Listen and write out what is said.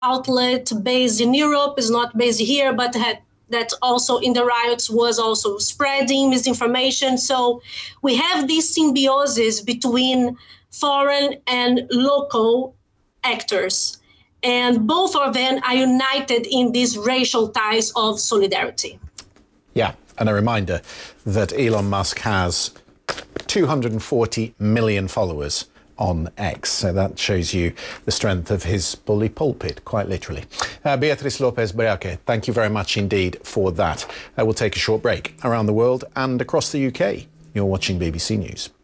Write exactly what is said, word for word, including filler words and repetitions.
outlet based in Europe, is not based here, but had that also in the riots was also spreading misinformation. So we have this symbiosis between foreign and local actors. And both of them are united in these racial ties of solidarity. Yeah, and a reminder that Elon Musk has two hundred forty million followers on X. So that shows you the strength of his bully pulpit, quite literally. Uh, Beatriz Lopez Briaque, thank you very much indeed for that. Uh, we'll take a short break around the world and across the U K. You're watching B B C News.